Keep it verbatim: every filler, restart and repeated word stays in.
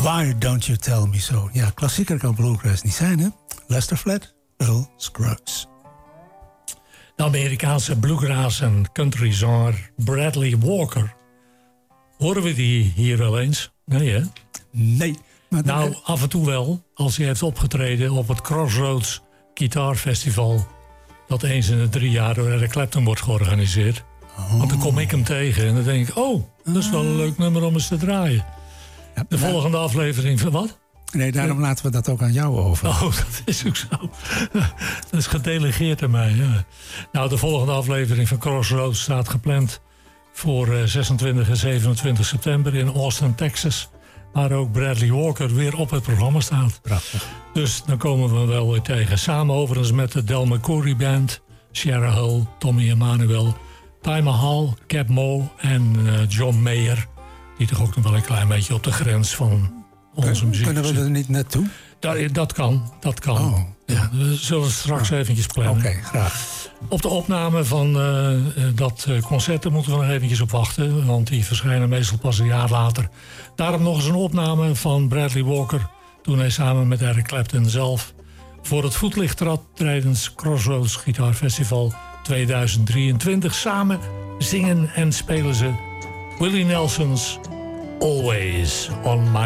Why Don't You Tell Me So. Ja, klassieker kan bluegrass niet zijn, hè? Lester Flatt, Earl Scruggs. De Amerikaanse bluegrass en country zanger Bradley Walker. Horen we die hier wel eens? Nee, hè? Nee. Maar nou, dan... af en toe wel. Als hij heeft opgetreden op het Crossroads Gitaarfestival. Dat eens in de drie jaar door Eric Clapton wordt georganiseerd. Oh. Want dan kom ik hem tegen en dan denk ik... oh, dat is wel een leuk nummer om eens te draaien. Ja, de volgende nou... aflevering van wat? Nee, daarom nee. laten we dat ook aan jou over. Oh, dat is ook zo. Dat is gedelegeerd aan mij. Ja. Nou, de volgende aflevering van Crossroads staat gepland... voor zesentwintig en zevenentwintig september in Austin, Texas. Waar ook Bradley Walker weer op het programma staat. Prachtig. Dus dan komen we wel weer tegen. Samen overigens met de Del McCoury Band... Sierra Hull, Tommy Emmanuel... Ty Mahal, Cap Mo en uh, John Mayer... die toch ook nog wel een klein beetje op de grens van onze muziek Kunnen we er niet naartoe? Dat, dat kan, dat kan. Oh, ja. Ja, we zullen straks oh. eventjes plannen. Oké, okay, graag. Op de opname van uh, dat concert moeten we nog eventjes op wachten... want die verschijnen meestal pas een jaar later. Daarom nog eens een opname van Bradley Walker... toen hij samen met Eric Clapton zelf... voor het voetlicht trad tijdens Crossroads Gitaarfestival tweeduizend drieëntwintig. Samen zingen en spelen ze Willie Nelson's Always on My